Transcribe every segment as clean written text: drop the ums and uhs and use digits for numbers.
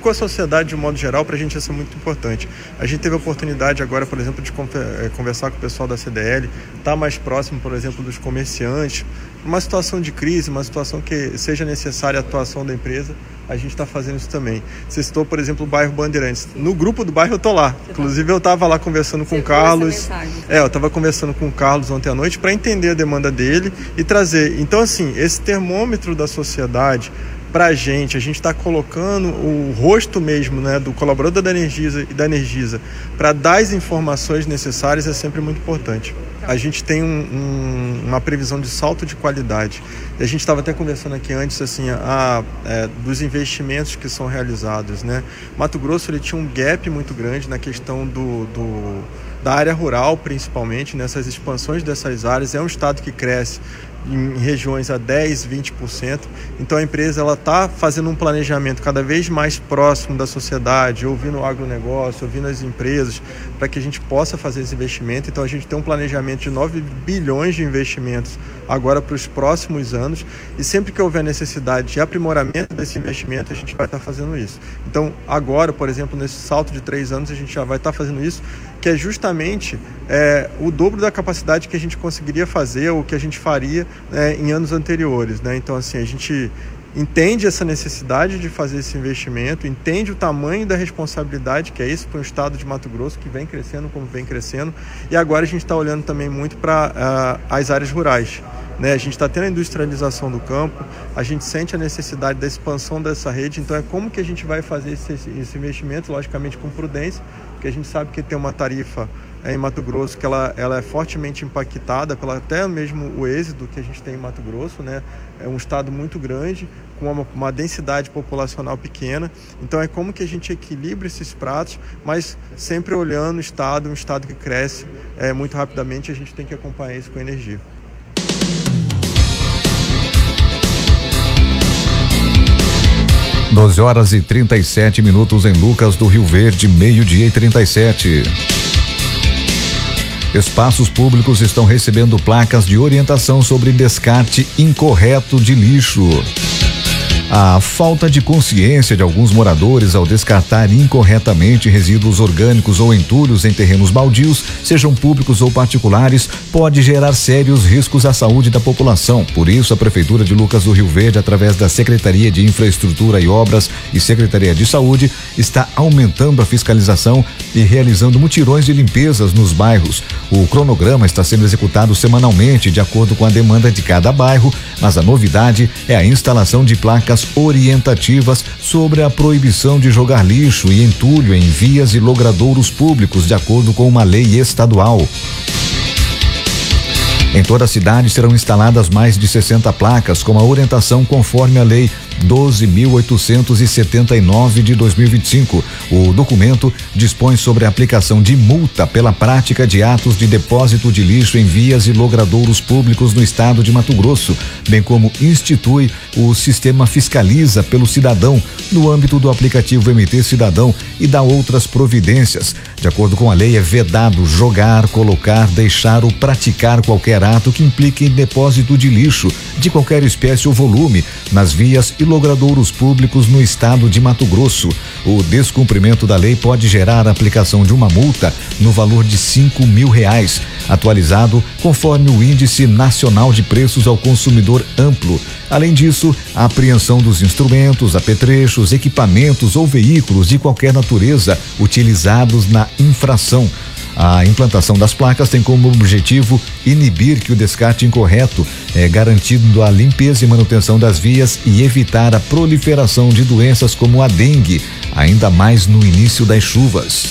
com a sociedade de um modo geral, para a gente isso é muito importante. A gente teve a oportunidade agora, por exemplo, de conversar com o pessoal da CDL, estar mais próximo, por exemplo, dos comerciantes, uma situação de crise, uma situação que seja necessária a atuação da empresa, a gente está fazendo isso também. Você citou, por exemplo, o bairro Bandeirantes. No grupo do bairro eu estou lá. Inclusive eu estava lá conversando com o Carlos. Eu estava conversando com o Carlos ontem à noite para entender a demanda dele e trazer. Então, assim, esse termômetro da sociedade, para a gente está colocando o rosto mesmo, né, do colaborador da Energisa e da Energisa para dar as informações necessárias é sempre muito importante. A gente tem uma previsão de salto de qualidade. E a gente estava até conversando aqui antes assim, dos investimentos que são realizados, né? Mato Grosso ele tinha um gap muito grande na questão da área rural, principalmente, nessas expansões dessas áreas. É um estado que cresce em regiões a 10%, 20%. Então a empresa está fazendo um planejamento cada vez mais próximo da sociedade, ouvindo o agronegócio, ouvindo as empresas, para que a gente possa fazer esse investimento. Então a gente tem um planejamento de 9 bilhões de investimentos agora para os próximos anos, e sempre que houver necessidade de aprimoramento desse investimento, a gente vai estar fazendo isso. Então agora, por exemplo, nesse salto de 3 anos, a gente já vai estar fazendo isso, que é justamente o dobro da capacidade que a gente conseguiria fazer ou que a gente faria em anos anteriores, né? Então, assim, a gente entende essa necessidade de fazer esse investimento, entende o tamanho da responsabilidade que é isso para o estado de Mato Grosso, que vem crescendo como vem crescendo, e agora a gente está olhando também muito para as áreas rurais. Né? A gente está tendo a industrialização do campo, a gente sente a necessidade da expansão dessa rede, então é como que a gente vai fazer esse investimento, logicamente com prudência, porque a gente sabe que tem uma tarifa em Mato Grosso que ela é fortemente impactada pela até mesmo o êxodo que a gente tem em Mato Grosso, né? É um estado muito grande, com uma densidade populacional pequena, então é como que a gente equilibra esses pratos, mas sempre olhando um estado que cresce muito rapidamente, a gente tem que acompanhar isso com energia. Doze horas e 37 minutos em Lucas do Rio Verde, 12:37. Espaços públicos estão recebendo placas de orientação sobre descarte incorreto de lixo. A falta de consciência de alguns moradores ao descartar incorretamente resíduos orgânicos ou entulhos em terrenos baldios, sejam públicos ou particulares, pode gerar sérios riscos à saúde da população. Por isso, a Prefeitura de Lucas do Rio Verde, através da Secretaria de Infraestrutura e Obras e Secretaria de Saúde, está aumentando a fiscalização e realizando mutirões de limpezas nos bairros. O cronograma está sendo executado semanalmente, de acordo com a demanda de cada bairro, mas a novidade é a instalação de placas orientativas sobre a proibição de jogar lixo e entulho em vias e logradouros públicos, de acordo com uma lei estadual. Em toda a cidade serão instaladas mais de 60 placas com a orientação conforme a lei 12.879 de 2025. O documento dispõe sobre a aplicação de multa pela prática de atos de depósito de lixo em vias e logradouros públicos no estado de Mato Grosso, bem como institui o sistema Fiscaliza pelo Cidadão no âmbito do aplicativo MT Cidadão e dá outras providências. De acordo com a lei, é vedado jogar, colocar, deixar ou praticar qualquer ato que implique em depósito de lixo de qualquer espécie ou volume nas vias e logradouros públicos no estado de Mato Grosso. O descumprimento da lei pode gerar a aplicação de uma multa no valor de R$5.000, atualizado conforme o Índice Nacional de Preços ao Consumidor Amplo. Além disso, a apreensão dos instrumentos, apetrechos, equipamentos ou veículos de qualquer natureza utilizados na infração. A implantação das placas tem como objetivo inibir que o descarte incorreto garantindo a limpeza e manutenção das vias e evitar a proliferação de doenças como a dengue, ainda mais no início das chuvas.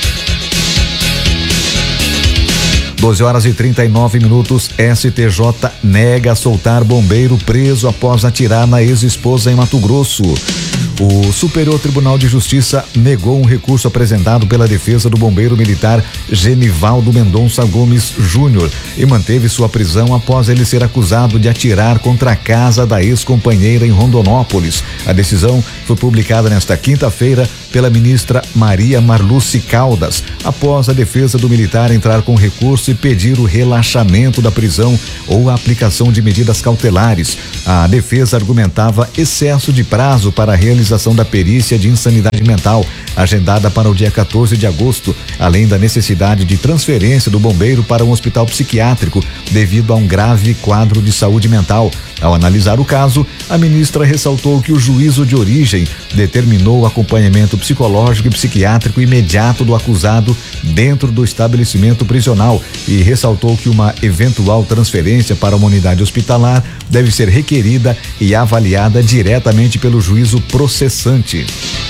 12h39. STJ nega soltar bombeiro preso após atirar na ex-esposa em Mato Grosso. O Superior Tribunal de Justiça negou um recurso apresentado pela defesa do bombeiro militar Genivaldo Mendonça Gomes Júnior e manteve sua prisão após ele ser acusado de atirar contra a casa da ex-companheira em Rondonópolis. A decisão foi foi publicada nesta quinta-feira pela ministra Maria Marluce Caldas, após a defesa do militar entrar com recurso e pedir o relaxamento da prisão ou a aplicação de medidas cautelares. A defesa argumentava excesso de prazo para a realização da perícia de insanidade mental, agendada para o dia 14 de agosto, além da necessidade de transferência do bombeiro para um hospital psiquiátrico devido a um grave quadro de saúde mental. Ao analisar o caso, a ministra ressaltou que o juízo de origem determinou o acompanhamento psicológico e psiquiátrico imediato do acusado dentro do estabelecimento prisional e ressaltou que uma eventual transferência para uma unidade hospitalar deve ser requerida e avaliada diretamente pelo juízo processante.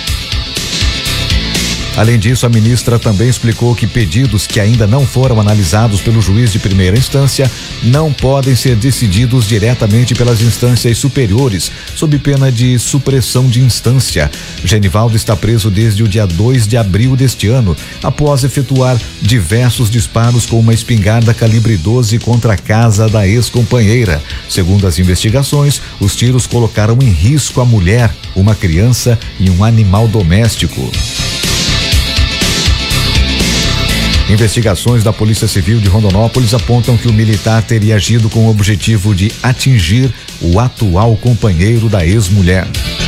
Além disso, a ministra também explicou que pedidos que ainda não foram analisados pelo juiz de primeira instância não podem ser decididos diretamente pelas instâncias superiores, sob pena de supressão de instância. Genivaldo está preso desde o dia 2 de abril deste ano, após efetuar diversos disparos com uma espingarda calibre 12 contra a casa da ex-companheira. Segundo as investigações, os tiros colocaram em risco a mulher, uma criança e um animal doméstico. Investigações da Polícia Civil de Rondonópolis apontam que o militar teria agido com o objetivo de atingir o atual companheiro da ex-mulher.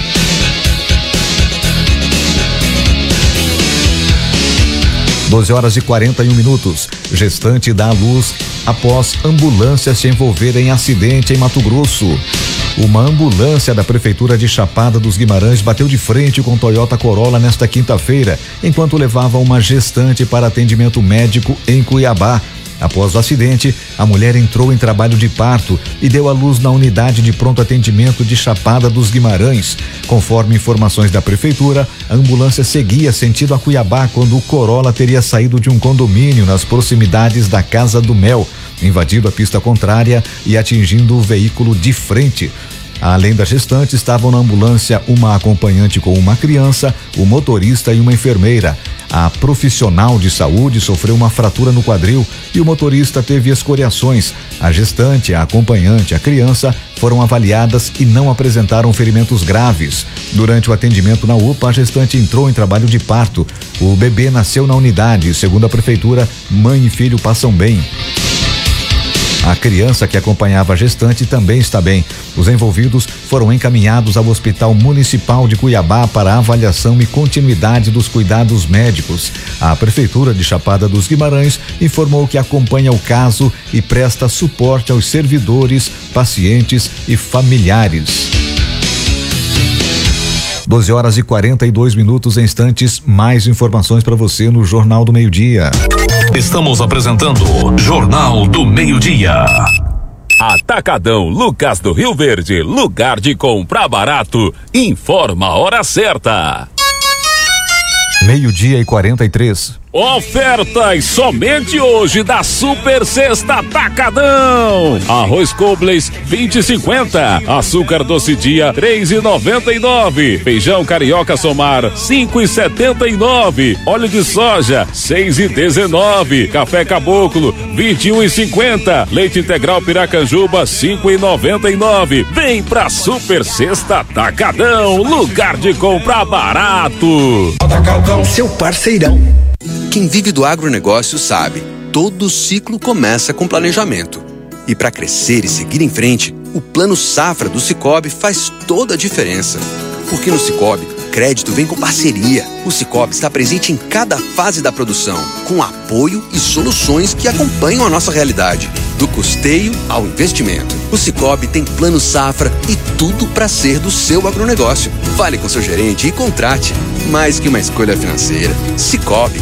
Doze horas e 41 minutos. Gestante dá à luz após ambulância se envolver em acidente em Mato Grosso. Uma ambulância da Prefeitura de Chapada dos Guimarães bateu de frente com Toyota Corolla nesta quinta-feira, enquanto levava uma gestante para atendimento médico em Cuiabá. Após o acidente, a mulher entrou em trabalho de parto e deu à luz na unidade de pronto atendimento de Chapada dos Guimarães. Conforme informações da Prefeitura, a ambulância seguia sentido a Cuiabá quando o Corolla teria saído de um condomínio nas proximidades da Casa do Mel, invadido a pista contrária e atingindo o veículo de frente. Além da gestante, estavam na ambulância uma acompanhante com uma criança, o motorista e uma enfermeira. A profissional de saúde sofreu uma fratura no quadril e o motorista teve escoriações. A gestante, a acompanhante e a criança foram avaliadas e não apresentaram ferimentos graves. Durante o atendimento na UPA, a gestante entrou em trabalho de parto. O bebê nasceu na unidade e, segundo a Prefeitura, mãe e filho passam bem. A criança que acompanhava a gestante também está bem. Os envolvidos foram encaminhados ao Hospital Municipal de Cuiabá para avaliação e continuidade dos cuidados médicos. A Prefeitura de Chapada dos Guimarães informou que acompanha o caso e presta suporte aos servidores, pacientes e familiares. 12 horas e 42 minutos, em instantes, mais informações para você no Jornal do Meio-Dia. Estamos apresentando Jornal do Meio-Dia. Atacadão Lucas do Rio Verde, lugar de comprar barato. Informa a hora certa. 12h e 43. Ofertas somente hoje da Super Sexta Atacadão. Arroz Cobles 20,50. Açúcar Doce Dia 3,99. Feijão Carioca Somar 5,79. Óleo de soja 6,19. Café Caboclo 21,50. Leite Integral Piracanjuba 5,99. Vem pra Super Sexta Atacadão, lugar de comprar barato. Atacadão, seu parceirão. Quem vive do agronegócio sabe, todo ciclo começa com planejamento. E para crescer e seguir em frente, o Plano Safra do Sicoob faz toda a diferença. Porque no Sicoob, crédito vem com parceria. O Sicoob está presente em cada fase da produção, com apoio e soluções que acompanham a nossa realidade, do custeio ao investimento. O Sicoob tem Plano Safra e tudo para ser do seu agronegócio. Fale com seu gerente e contrate. Mais que uma escolha financeira, Sicoob.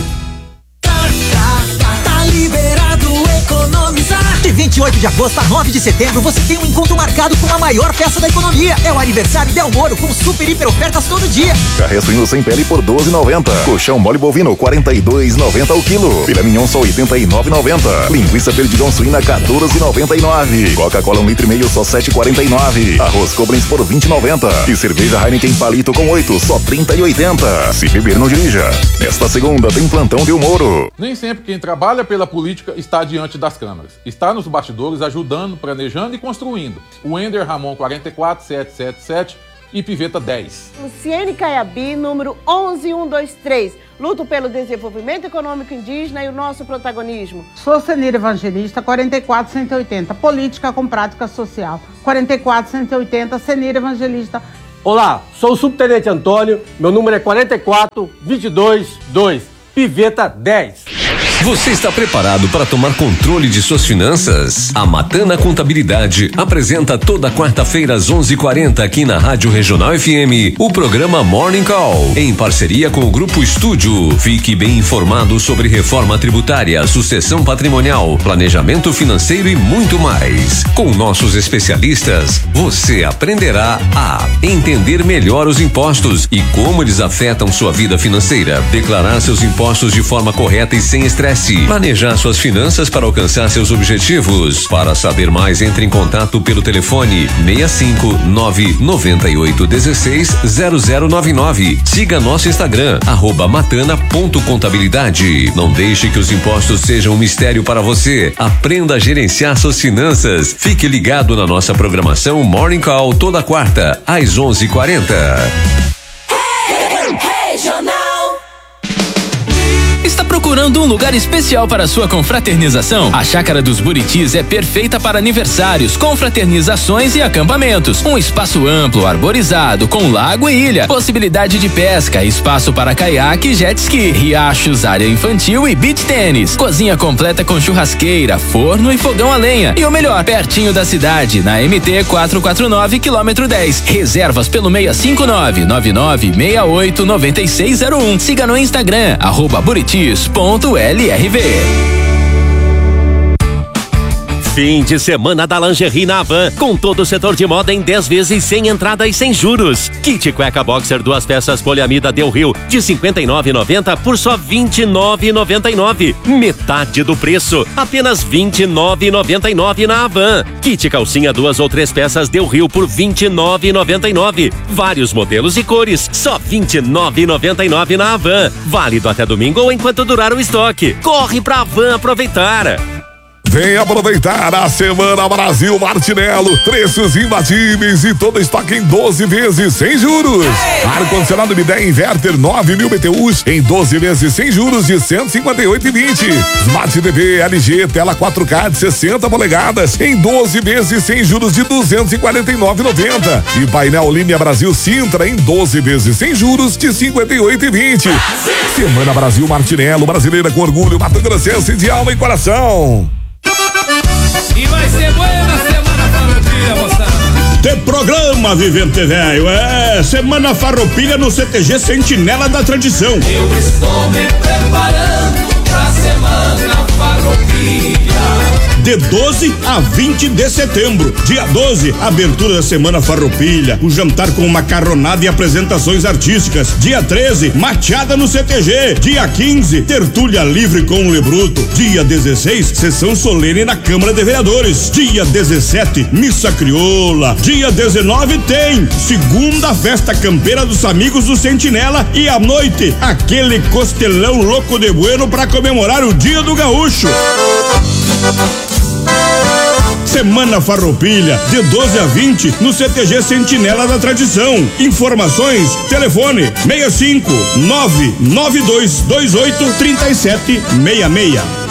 Tá liberado economizar. De 28 de agosto a 9 de setembro, você tem um encontro marcado com a maior festa da economia. É o aniversário Del Moro, com super hiper ofertas todo dia. Carré suíno sem pele por 12,90. Colchão mole bovino 42,90 o quilo. Filé mignon só 89,90. Linguiça perdigão suína 14,99. Coca-Cola 1,5 litro só 7,49. Arroz Cobrens por 20,90. E cerveja Heineken palito com 8 só 30,80. Se beber não dirija. Nesta segunda tem plantão Del Moro. Nem sempre quem trabalha pela política está diante das câmeras. Está nos bastidores ajudando, planejando e construindo. O Ender Ramon 44777 e Piveta 10. Luciene Caiabi, número 11123. Luto pelo desenvolvimento econômico indígena e o nosso protagonismo. Sou Senira Evangelista, 44180. Política com prática social. 44180, Senira Evangelista. Olá, sou o Subtenente Antônio, meu número é 44222, Piveta 10. Você está preparado para tomar controle de suas finanças? A Matana Contabilidade apresenta toda quarta-feira às 11h40 aqui na Rádio Regional FM o programa Morning Call, em parceria com o Grupo Estúdio. Fique bem informado sobre reforma tributária, sucessão patrimonial, planejamento financeiro e muito mais. Com nossos especialistas, você aprenderá a entender melhor os impostos e como eles afetam sua vida financeira, declarar seus impostos de forma correta e sem estresse, planejar suas finanças para alcançar seus objetivos. Para saber mais, entre em contato pelo telefone 65998160099. Siga nosso Instagram, @matana.contabilidade. Não deixe que os impostos sejam um mistério para você. Aprenda a gerenciar suas finanças. Fique ligado na nossa programação Morning Call toda quarta, às 11h40. Está procurando um lugar especial para sua confraternização? A Chácara dos Buritis é perfeita para aniversários, confraternizações e acampamentos. Um espaço amplo, arborizado, com lago e ilha, possibilidade de pesca, espaço para caiaque e jet ski, riachos, área infantil e beach tênis. Cozinha completa com churrasqueira, forno e fogão a lenha. E o melhor, pertinho da cidade, na MT 449, quilômetro 10. Reservas pelo 659-9968-9601. Siga no Instagram, @buritis.lrv. Fim de semana da Lingerie na Havan, com todo o setor de moda em 10 vezes sem entrada e sem juros. Kit cueca boxer 2 peças poliamida Del Rio de R$ 59,90 por só R$ 29,99. Metade do preço, apenas R$ 29,99 na Havan. Kit calcinha 2 ou 3 peças Del Rio por R$ 29,99. Vários modelos e cores, só R$ 29,99 na Havan. Válido até domingo ou enquanto durar o estoque. Corre pra Havan aproveitar. Vem aproveitar a Semana Brasil Martinello. Preços imbatíveis e todo estoque em 12 vezes sem juros. Ar-condicionado Midea Inverter 9.000 BTUs em 12 vezes sem juros de R$ 158,20. Smart TV LG tela 4K de 60 polegadas em 12 vezes sem juros de R$ 249,90. E painel Linha Brasil Sintra em 12 vezes sem juros de R$ 58,20. Semana Brasil Martinello, brasileira com orgulho, Mato Grossense de alma e coração. E vai ser buena Semana Farroupilha, moçada. Tem programa, Vivente Velho, Semana Farroupilha no CTG Sentinela da Tradição. Eu estou me preparando pra Semana Farroupilha. De 12 a 20 de setembro. Dia 12, abertura da Semana Farroupilha. O jantar com macarronada e apresentações artísticas. Dia 13, machada no CTG. Dia 15, tertúlia livre com o Lebruto. Dia 16, sessão solene na Câmara de Vereadores. Dia 17, missa crioula. Dia 19 tem segunda festa campeira dos amigos do Sentinela. E à noite, aquele costelão louco de bueno para comemorar o Dia do Gaúcho. Semana Farroupilha, de 12 a 20, no CTG Sentinela da Tradição. Informações, telefone 65 99228 3766.